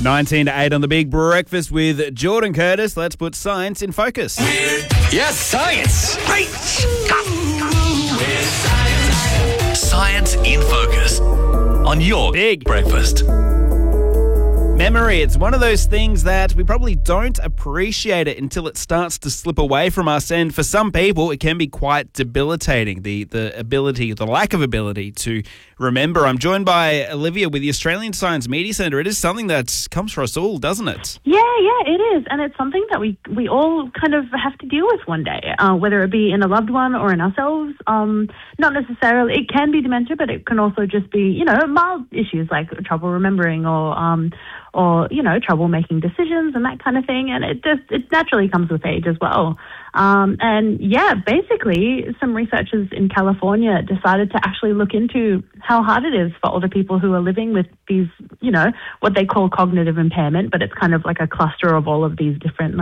19 to 8 on the Big Breakfast with Jordan Curtis. Let's put science in focus. Yes, science. Right. Science in focus on your Big breakfast. Memory, it's one of those things that we probably don't appreciate it until it starts to slip away from us. And for some people, it can be quite debilitating, the lack of ability to remember. I'm joined by Olivia with the Australian Science Media Centre. It is something that comes for us all, doesn't it? Yeah, it is. And it's something that we all kind of have to deal with one day, whether it be in a loved one or in ourselves. Not necessarily, it can be dementia, but it can also just be, mild issues like trouble remembering or trouble making decisions and that kind of thing. And it naturally comes with age as well. Basically some researchers in California decided to actually look into how hard it is for older people who are living with these, what they call cognitive impairment, but it's kind of like a cluster of all of these different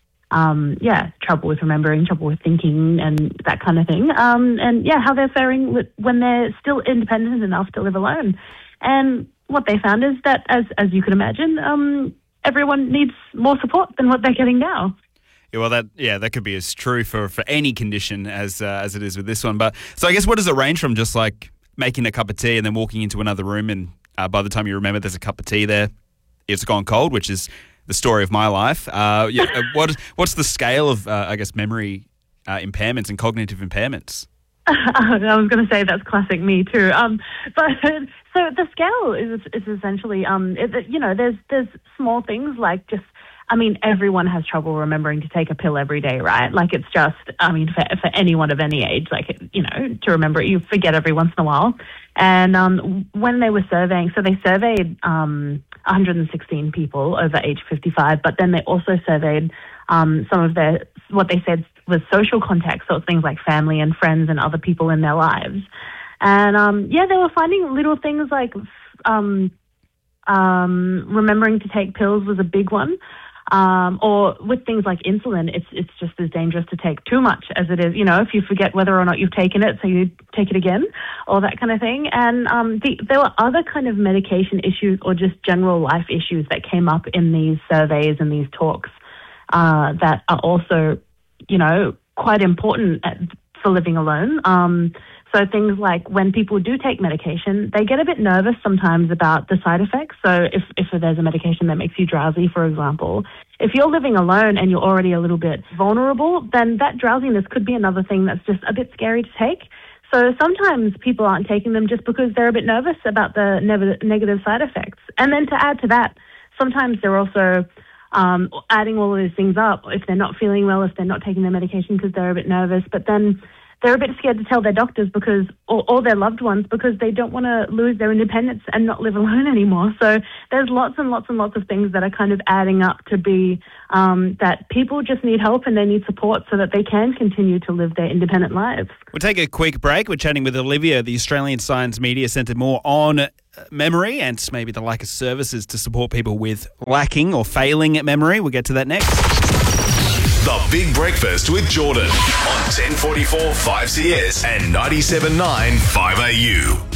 trouble with remembering, trouble with thinking and that kind of thing. How they're faring when they're still independent enough to live alone. And what they found is that, as you can imagine, everyone needs more support than what they're getting now. Yeah, well, that could be as true for any condition as it is with this one. But so I guess what does it range from? Just like making a cup of tea and then walking into another room, and by the time you remember there's a cup of tea there, it's gone cold, which is the story of my life. What's the scale of memory impairments and cognitive impairments? I was going to say that's classic me too. So the scale is essentially, there's small things like everyone has trouble remembering to take a pill every day, right? Like it's just, for anyone of any age, to remember it, you forget every once in a while. And when they were surveying, so they surveyed 116 people over age 55, but then they also surveyed some of what they said was social context, so it's things like family and friends and other people in their lives. And they were finding little things like remembering to take pills was a big one. Or with things like insulin, it's just as dangerous to take too much as it is, if you forget whether or not you've taken it, so you take it again, or that kind of thing. And there were other kind of medication issues or just general life issues that came up in these surveys and these talks that are also, quite important for living alone. So things like when people do take medication, they get a bit nervous sometimes about the side effects. So if there's a medication that makes you drowsy, for example, if you're living alone and you're already a little bit vulnerable, then that drowsiness could be another thing that's just a bit scary to take. So sometimes people aren't taking them just because they're a bit nervous about the negative side effects. And then to add to that, sometimes they're also adding all of these things up if they're not feeling well, if they're not taking their medication because they're a bit nervous, but then they're a bit scared to tell their doctors or their loved ones because they don't want to lose their independence and not live alone anymore. So there's lots and lots and lots of things that are kind of adding up to be that people just need help and they need support so that they can continue to live their independent lives. We'll take a quick break. We're chatting with Olivia, the Australian Science Media Centre, more on memory and maybe the lack of services to support people with lacking or failing at memory. We'll get to that next. The Big Breakfast with Jordan on 1044 5CS and 97.9 5AU.